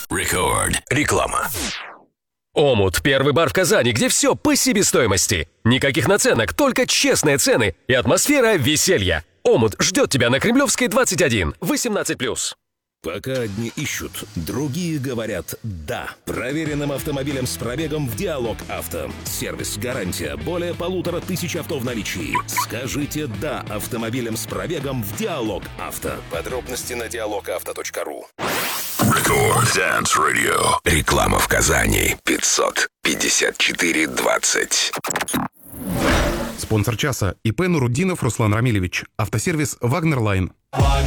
Record. Реклама. Омут – первый бар в Казани, где все по себестоимости. Никаких наценок, только честные цены и атмосфера веселья. Омут ждет тебя на Кремлевской, 21, 18+. Пока одни ищут, другие говорят «да». Проверенным автомобилем с пробегом в Диалог Авто. Сервис, гарантия, более 1500 авто в наличии. Скажите «да» автомобилем с пробегом в Диалог Авто. Подробности на dialogauto.ru. Record Dance Radio. Реклама в Казани. 554-20. Спонсор часа ИП Нуруддинов Руслан Рамилевич. Автосервис «Вагнер Лайн».